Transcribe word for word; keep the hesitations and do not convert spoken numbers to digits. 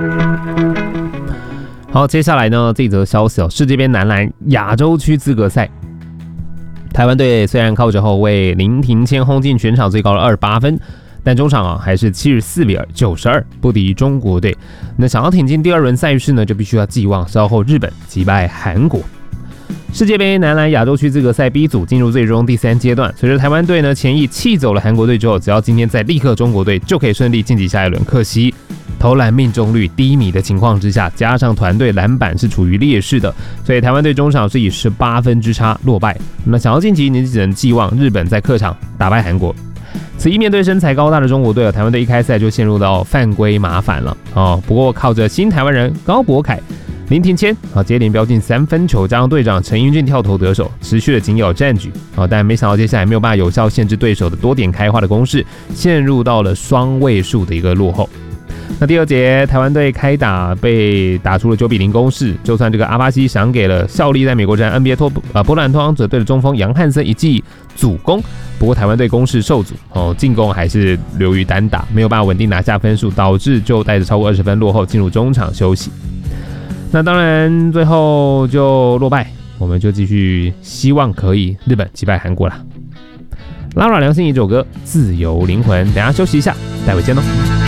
好，接下来呢，这则消息哦，世界杯男篮亚洲区资格赛，台湾队虽然靠着后卫林庭谦轰进全场最高的二十八分，但中场啊还是七十四比九十二不敌中国队。那想要挺进第二轮赛事呢，就必须要寄望稍后日本击败韩国。世界杯男篮亚洲区资格赛 B 组进入最终第三阶段，随着台湾队呢前役气走了韩国队之后，只要今天再力克中国队，就可以顺利晋级下一轮。可惜投篮命中率低迷的情况之下，加上团队篮板是处于劣势的，所以台湾队中场是以十八分之差落败。那想要晋级，你只能寄望日本在客场打败韩国。此役面对身材高大的中国队，台湾队一开赛就陷入到犯规麻烦了哦。不过靠着新台湾人高博凯、林庭谦啊接连飙进三分球，加上队长陈英俊跳投得手，持续的仅有占据啊，但没想到接下来没有办法有效限制对手的多点开花的攻势，陷入到了双位数的一个落后。那第二节台湾队开打被打出了九比零攻势，就算这个阿巴西赏给了效力在美国站 N B A 托呃波兰拓荒者队的中锋杨汉森一记主攻，不过台湾队攻势受阻哦，进攻还是流于单打，没有办法稳定拿下分数，导致就带着超过二十分落后进入中场休息。那当然最后就落败，我们就继续希望可以日本击败韩国啦。Lara 梁心怡这首歌《自由灵魂》，等一下休息一下，待会见喽。